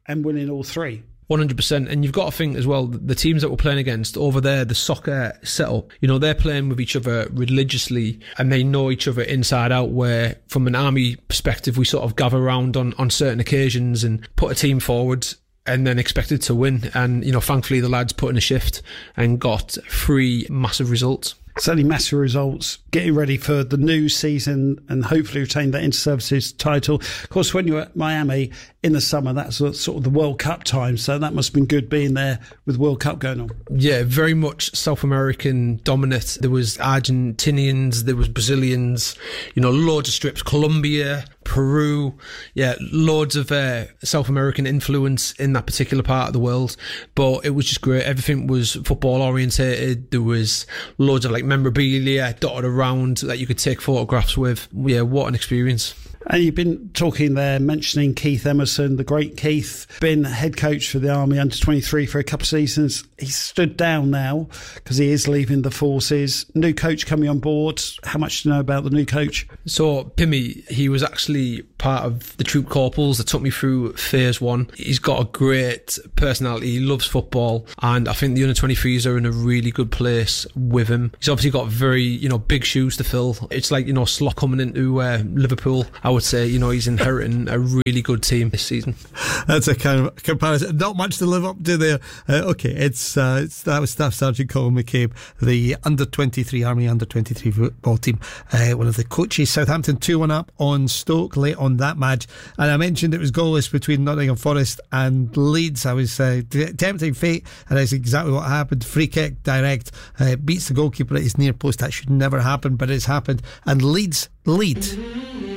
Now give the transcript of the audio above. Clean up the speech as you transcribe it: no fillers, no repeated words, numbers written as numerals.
and winning all three. 100%. And you've got to think as well, the teams that we're playing against over there, the soccer setup, they're playing with each other religiously and they know each other inside out, where from an Army perspective, we sort of gather around on certain occasions and put a team forward and then expected to win. And, thankfully the lads put in a shift and got 3 massive results. Certainly massive results, getting ready for the new season and hopefully retain that Inter-Services title. Of course, when you're at Miami in the summer, that's sort of the World Cup time, so that must have been good being there with World Cup going on. Yeah, very much South American dominant. There was Argentinians, there was Brazilians, loads of strips, Colombia, Peru, loads of South American influence in that particular part of the world. But it was just great. Everything was football orientated. There was loads of memorabilia dotted around that you could take photographs with. Yeah, what an experience. And you've been talking there, mentioning Keith Emerson, the great Keith, been head coach for the Army under-23 for a couple of seasons. He's stood down now because he is leaving the forces. New coach coming on board. How much do you know about the new coach? So, Pimmy, he was actually part of the troop corporals that took me through phase 1. He's got a great personality. He loves football. And I think the under-23s are in a really good place with him. He's obviously got very, big shoes to fill. It's like, Slot coming into Liverpool. I would say, he's inheriting a really good team this season. That's a kind of comparison. Not much to live up to there. Okay, that was Staff Sergeant Colin McCabe, the under-23 Army under-23 football team, one of the coaches. Southampton 2-1 up on Stoke late on that match, and I mentioned it was goalless between Nottingham Forest and Leeds. I was tempting fate, and that's exactly what happened. Free kick, direct, beats the goalkeeper at his near post. That should never happen, but it's happened, and Leeds lead